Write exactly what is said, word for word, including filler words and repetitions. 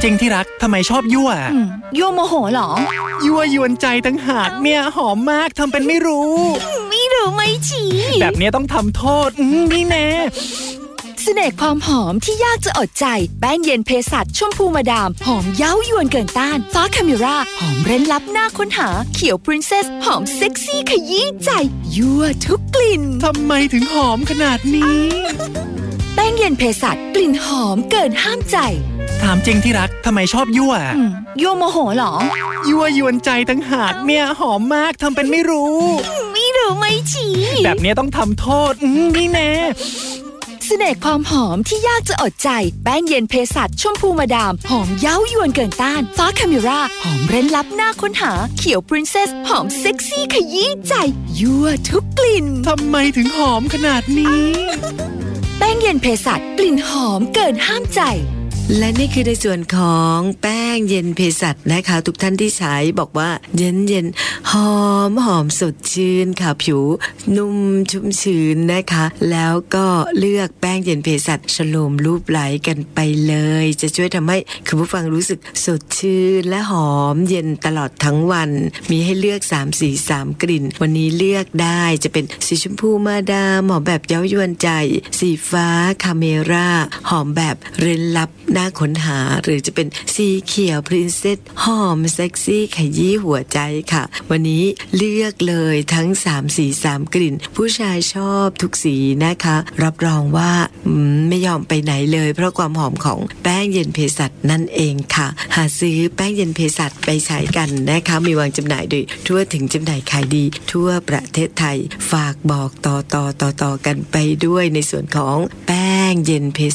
จริงที่รักทำไมชอบยั่วยั่วโมโหเหรอยั่วยวนใจตั้งหากเนี่ยหอมมากทำเป็นไม่รู้ไม่รู้ไม่ชี้แบบนี้ต้องทำโทษนี่แน่เสน่ห์ความหอมที่ยากจะอดใจแป้งเย็นเภสัชชมพูมาดามหอมเย้ายวนเกินต้านฟ้าคาเมราหอมเร้นลับน่าค้นหาเขียวพรินเซสหอมเซ็กซี่ขยี้ใจยั่วทุกกลิ่นทำไมถึงหอมขนาดนี้แป้งเย็นเภสัชกลิ่นหอมเกินห้ามใจถามจริงที่รักทำไมชอบยั่วยั่วโมโหเหรอยั่วยวนใจตั้งหากเนี่ยหอมมากทำเป็นไม่รู้ไม่รู้ไม่ชี้แบบนี้ต้องทำโทษนี่แน่เสน่ห์ความหอมที่ยากจะอดใจแป้งเย็นเภสัชชมพูมาดามหอมเย้ายวนเกินต้านฟ้าคาเมราหอมเร้นลับน่าค้นหาเขียวพรินเซสหอมเซ็กซี่ขยี้ใจยั่วทุกกลิ่นทำไมถึงหอมขนาดนี้แป้งเย็นเภสัชกลิ่นหอมเกินห้ามใจและนี่คือในส่วนของแป้งเย็นเภสัชนะคะทุกท่านที่ใช้บอกว่าเย็นเย็นหอมหอมสดชื่นค่ะผิวนุ่มชุ่มชื้นนะคะแล้วก็เลือกแป้งเย็นเภสัชฉโลมรูปไหลกันไปเลยจะช่วยทำให้คุณผู้ฟังรู้สึกสดชื่นและหอมเย็นตลอดทั้งวันมีให้เลือกสามสีสามกลิ่นวันนี้เลือกได้จะเป็นสีชมพูมาดามหอมแบบเย้ายวนใจสีฟ้าคาเมราหอมแบบเร้นลับน่าค้นหาหรือจะเป็นสีเขียวพรินเซสหอมเซ็กซี่ขยี้หัวใจค่ะวันนี้เลือกเลยทั้งสามสีสามกลิ่นผู้ชายชอบทุกสีนะคะรับรองว่าไม่ยอมไปไหนเลยเพราะความหอมของแป้งเย็นเภสัชนั่นเองค่ะหาซื้อแป้งเย็นเภสัชไปใช้กันนะคะมีวางจำหน่ายโดยทั่วถึงจำหน่ายขายดีทั่วประเทศไทยฝากบอกต่อต่อต่อต่อกันไปด้วยในส่วนของแป้งเย็นเภ